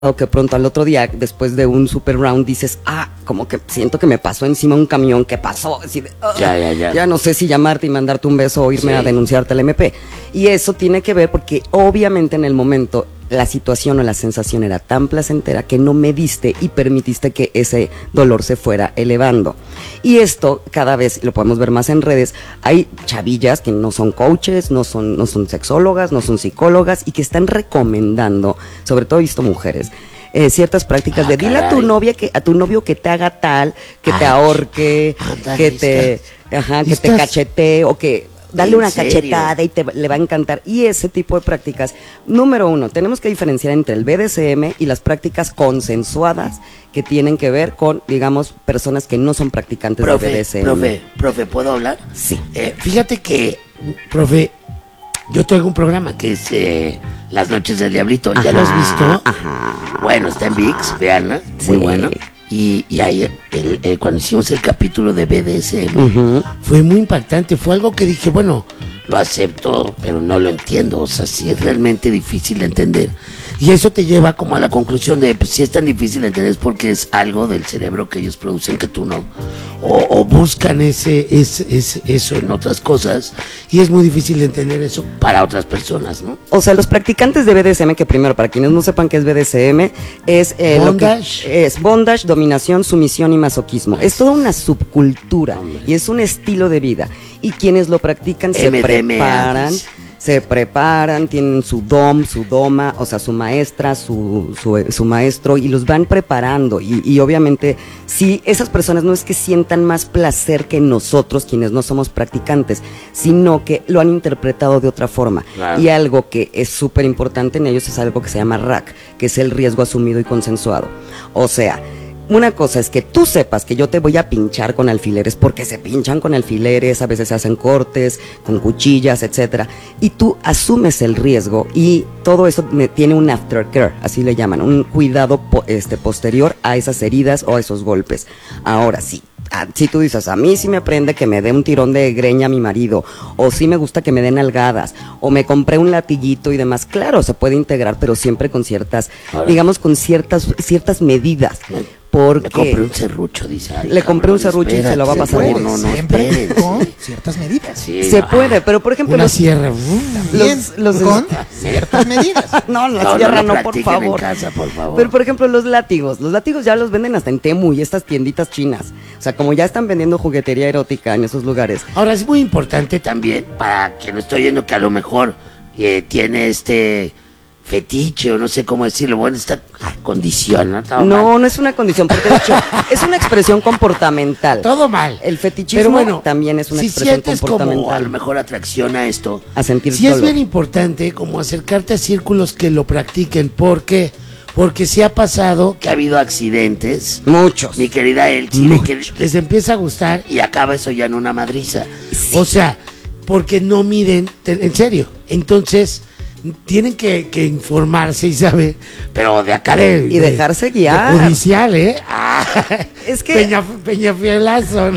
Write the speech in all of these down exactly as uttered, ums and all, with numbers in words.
que pronto al otro día, después de un super round, dices, ah, como que siento que me pasó encima un camión, ¿qué pasó? Así de, uh, ya, ya, ya. Ya no sé si llamarte y mandarte un beso o irme sí. a denunciarte al M P. Y eso tiene que ver porque obviamente en el momento la situación o la sensación era tan placentera que no mediste y permitiste que ese dolor se fuera elevando. Y esto cada vez lo podemos ver más en redes. Hay chavillas que no son coaches, no son, no son sexólogas, no son psicólogas y que están recomendando, sobre todo he visto mujeres, eh, ciertas prácticas ah, de dile a tu novia que a tu novio que te haga tal, que Ay, te ahorque, anda, que te, ajá, que te cachetee o que dale una serio? cachetada y te, le va a encantar. Y ese tipo de prácticas, número uno, tenemos que diferenciar entre el B D S M y las prácticas consensuadas que tienen que ver con, digamos, personas que no son practicantes profe, de B D S M. Profe, profe, ¿puedo hablar? Sí. Eh, fíjate que, profe, yo tengo un programa que es eh, Las Noches del Diablito. ¿Ya ajá, lo has visto? Ajá. Bueno, está en ViX, veanla, sí. muy bueno. Y, y ahí, el, el, cuando hicimos el capítulo de B D S M, uh-huh. fue muy impactante. Fue algo que dije, bueno, lo acepto, pero no lo entiendo. O sea, sí es realmente difícil de entender. Y eso te lleva como a la conclusión de, pues, si es tan difícil de entender es porque es algo del cerebro que ellos producen que tú no. O, o buscan ese, ese, ese, eso en otras cosas. Y es muy difícil de entender eso para otras personas, ¿no? O sea, los practicantes de B D S M, que primero, para quienes no sepan qué es B D S M, es eh, bondage. Lo que es bondage, dominación, sumisión y masoquismo. Es toda una subcultura Hombre. y es un estilo de vida. Y quienes lo practican se M D M preparan, se preparan, tienen su dom, su doma, o sea, su maestra, su, su, su maestro, y los van preparando. Y, y obviamente, sí, esas personas no es que sientan más placer que nosotros, quienes no somos practicantes, sino que lo han interpretado de otra forma. Claro. Y algo que es súper importante en ellos es algo que se llama R A C, que es el riesgo asumido y consensuado. O sea, una cosa es que tú sepas que yo te voy a pinchar con alfileres, porque se pinchan con alfileres, a veces se hacen cortes, con cuchillas, etcétera, y tú asumes el riesgo y todo eso tiene un aftercare, así le llaman, un cuidado po este, posterior a esas heridas o a esos golpes. Ahora sí. Si tú dices, a mí sí me prende que me dé un tirón de greña a mi marido, o sí me gusta que me den nalgadas, o me compré un latiguito y demás, claro, se puede integrar, pero siempre con ciertas, Ahora, digamos, con ciertas ciertas medidas. Porque le compré un serrucho, dice. Ay, le compré cabrón, un serrucho espérate, y se lo va a pasar bien. No, no, no, siempre espérate. con ciertas medidas. Sí, se no. puede, pero por ejemplo una los, sierra los, los con ciertas medidas. No, la no, sierra no, no, por favor. En casa, por favor. Pero por ejemplo los látigos, los látigos ya los venden hasta en Temu y estas tienditas chinas. O sea, como ya están vendiendo juguetería erótica en esos lugares. Ahora es muy importante también para quien lo estoy oyendo que a lo mejor eh, tiene este fetiche o no sé cómo decirlo, bueno, esta condición, ¿no? Todo no, mal. no es una condición, porque de hecho es una expresión comportamental. Todo mal. El fetichismo Pero bueno, también es una si expresión sientes comportamental. como a lo mejor atracción a esto, a sentir sí dolor. Es bien importante como acercarte a círculos que lo practiquen, ¿por qué? Porque sí ha pasado que ha habido accidentes. Muchos. Mi querida Elsie, de que les empieza a gustar y acaba eso ya en una madriza. Sí. O sea, porque no miden, en serio. Entonces, tienen que, que informarse y saber, pero de acá de... Y de, dejarse guiar. De judicial, ¿eh? Ah, es que... Peña, Peñafielazo, ¿no?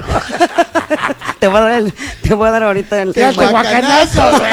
te, voy a dar el, te voy a dar ahorita el... el guacanazo, güey.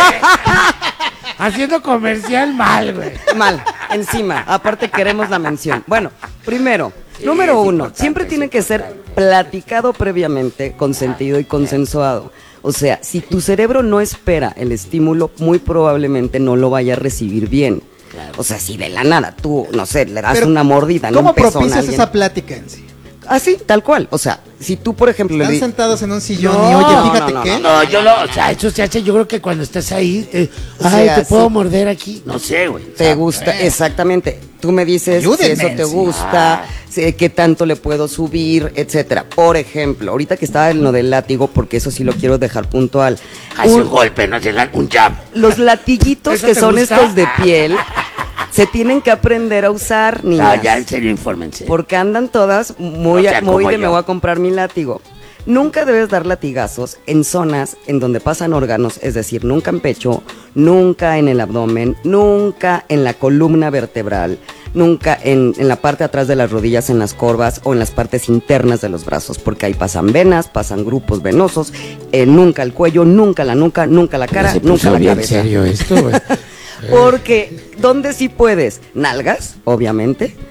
Haciendo comercial mal, güey. Mal, encima. Aparte queremos la mención. Bueno, primero, sí, número uno, siempre tiene que ser platicado previamente, consentido y consensuado. O sea, si tu cerebro no espera el estímulo, muy probablemente no lo vaya a recibir bien. Claro. O sea, si de la nada tú, no sé, le das Pero, una mordida en un pezón a alguien. ¿Cómo propicias esa plática en sí? Así, tal cual. O sea, si tú, por ejemplo... Están le sentados en un sillón no, y, oye, fíjate no, no, qué. No, no, yo lo... O sea, eso se hace, yo creo que cuando estás ahí... Eh, ay, sea, ¿te puedo sí. morder aquí? No sé, güey. Te o sea, gusta, eh. exactamente. Tú me dices Ayúdenme, si eso te gusta, ah. si, qué tanto le puedo subir, etcétera. Por ejemplo, ahorita que estaba en lo del látigo, porque eso sí lo quiero dejar puntual. Hace un, un golpe, no se un jab. Los latiguitos que son gusta? estos de piel... Se tienen que aprender a usar, niñas. No, ya en serio, infórmense. Porque andan todas muy, no muy de yo. me voy a comprar mi látigo. Nunca debes dar latigazos en zonas en donde pasan órganos, es decir, nunca en pecho, nunca en el abdomen, nunca en la columna vertebral, nunca en, en la parte de atrás de las rodillas, en las corvas o en las partes internas de los brazos, porque ahí pasan venas, pasan grupos venosos, eh, nunca el cuello, nunca la nuca, nunca la cara, nunca la cabeza. ¿En serio esto, güey? Porque, ¿dónde sí puedes? Nalgas, obviamente.